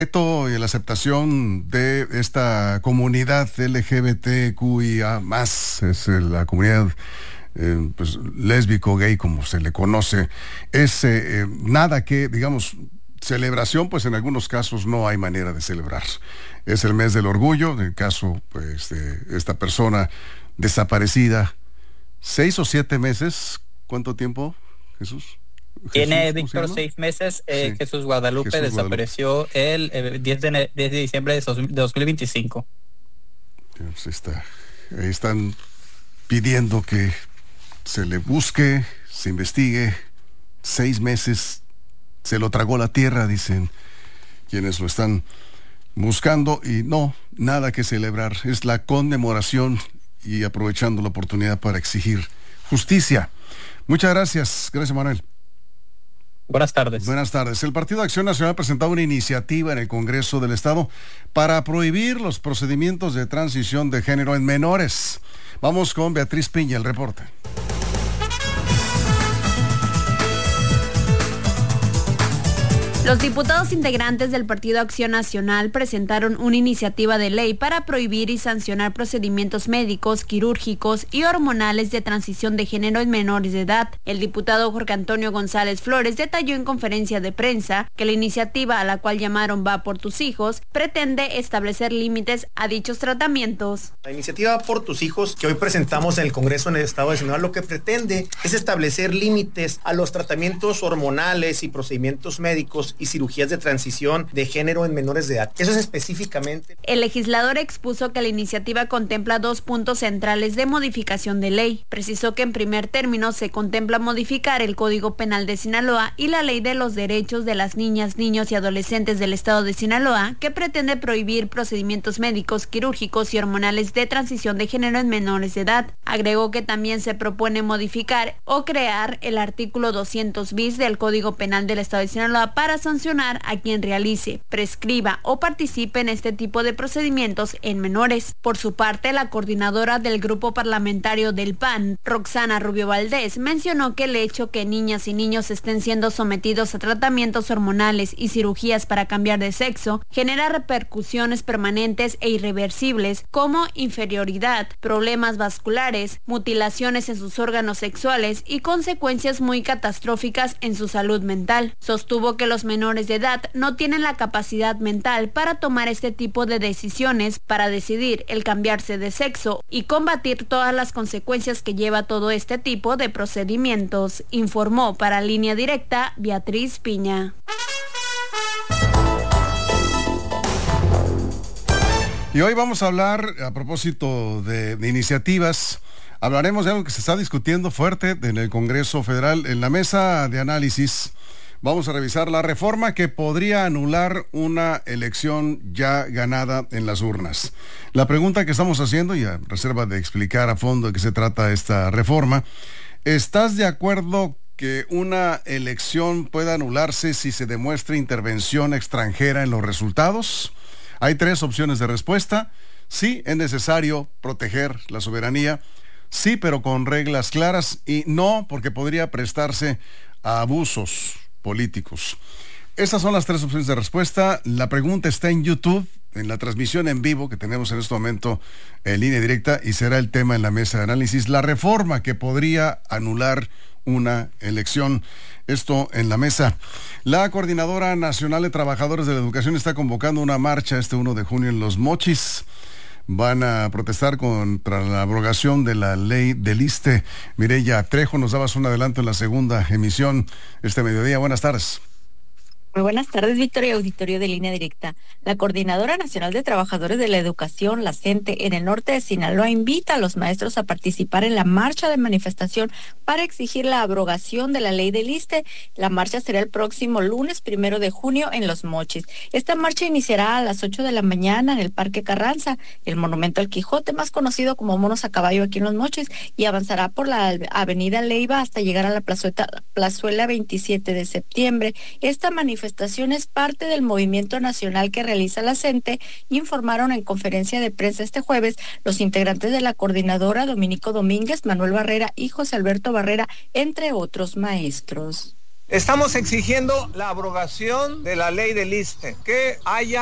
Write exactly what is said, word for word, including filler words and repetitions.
Y la aceptación de esta comunidad L G B T Q I A más, es la comunidad eh, pues, lésbico, gay, como se le conoce, es eh, nada que, digamos, celebración, pues en algunos casos no hay manera de celebrar. Es el mes del orgullo, en el caso pues de esta persona desaparecida, seis o siete meses, ¿cuánto tiempo, Jesús? Tiene, Víctor, seis meses. eh, sí. Jesús Guadalupe Jesús desapareció Guadalupe. el eh, diez de diciembre de dos mil veinticinco. Pues está, ahí están pidiendo que se le busque, se investigue. Seis meses se lo tragó la tierra, dicen quienes lo están buscando, y no, nada que celebrar. Es la conmemoración y aprovechando la oportunidad para exigir justicia. Muchas gracias. Gracias, Manuel. Buenas tardes. Buenas tardes. El Partido Acción Nacional ha presentado una iniciativa en el Congreso del Estado para prohibir los procedimientos de transición de género en menores. Vamos con Beatriz Piña, el reporte. Los diputados integrantes del Partido Acción Nacional presentaron una iniciativa de ley para prohibir y sancionar procedimientos médicos, quirúrgicos y hormonales de transición de género en menores de edad. El diputado Jorge Antonio González Flores detalló en conferencia de prensa que la iniciativa, a la cual llamaron Va por tus hijos, pretende establecer límites a dichos tratamientos. La iniciativa Va por tus hijos, que hoy presentamos en el Congreso en el Estado de Sinaloa, lo que pretende es establecer límites a los tratamientos hormonales y procedimientos médicos y cirugías de transición de género en menores de edad. Eso es específicamente. El legislador expuso que la iniciativa contempla dos puntos centrales de modificación de ley. Precisó que en primer término se contempla modificar el Código Penal de Sinaloa y la Ley de los Derechos de las Niñas, Niños y Adolescentes del Estado de Sinaloa, que pretende prohibir procedimientos médicos, quirúrgicos y hormonales de transición de género en menores de edad. Agregó que también se propone modificar o crear el artículo doscientos bis del Código Penal del Estado de Sinaloa para sancionar a quien realice, prescriba o participe en este tipo de procedimientos en menores. Por su parte, la coordinadora del grupo parlamentario del P A N, Roxana Rubio Valdés, mencionó que el hecho que niñas y niños estén siendo sometidos a tratamientos hormonales y cirugías para cambiar de sexo genera repercusiones permanentes e irreversibles como inferioridad, problemas vasculares, mutilaciones en sus órganos sexuales y consecuencias muy catastróficas en su salud mental. Sostuvo que los menores de edad no tienen la capacidad mental para tomar este tipo de decisiones, para decidir el cambiarse de sexo y combatir todas las consecuencias que lleva todo este tipo de procedimientos, informó para Línea Directa Beatriz Piña. Y hoy vamos a hablar, a propósito de, de iniciativas, hablaremos de algo que se está discutiendo fuerte en el Congreso Federal. En la mesa de análisis vamos a revisar la reforma que podría anular una elección ya ganada en las urnas. La pregunta que estamos haciendo, y a reserva de explicar a fondo de qué se trata esta reforma, ¿estás de acuerdo que una elección pueda anularse si se demuestra intervención extranjera en los resultados? Hay tres opciones de respuesta. Sí, es necesario proteger la soberanía. Sí, pero con reglas claras. Y no, porque podría prestarse a abusos políticos. Estas son las tres opciones de respuesta. La pregunta está en YouTube, en la transmisión en vivo que tenemos en este momento en Línea Directa, y será el tema en la mesa de análisis, la reforma que podría anular una elección. Esto en la mesa. La Coordinadora Nacional de Trabajadores de la Educación está convocando una marcha este primero de junio en Los Mochis. Van a protestar contra la abrogación de la ley del ISSSTE. Mireya Trejo, nos dabas un adelanto en la segunda emisión este mediodía. Buenas tardes. Muy buenas tardes, Víctor, y auditorio de Línea Directa. La Coordinadora Nacional de Trabajadores de la Educación, la CENTE, en el norte de Sinaloa, invita a los maestros a participar en la marcha de manifestación para exigir la abrogación de la ley del ISSSTE. La marcha será el próximo lunes primero de junio en Los Mochis. Esta marcha iniciará a las ocho de la mañana en el Parque Carranza, el Monumento al Quijote, más conocido como Monos a Caballo aquí en Los Mochis, y avanzará por la avenida Leiva hasta llegar a la plazueta, plazuela veintisiete de septiembre. Esta manifestación manifestación es parte del movimiento nacional que realiza la CENTE, informaron en conferencia de prensa este jueves los integrantes de la coordinadora, Dominico Domínguez, Manuel Barrera y José Alberto Barrera, entre otros maestros. Estamos exigiendo la abrogación de la ley del I S S S T E, que haya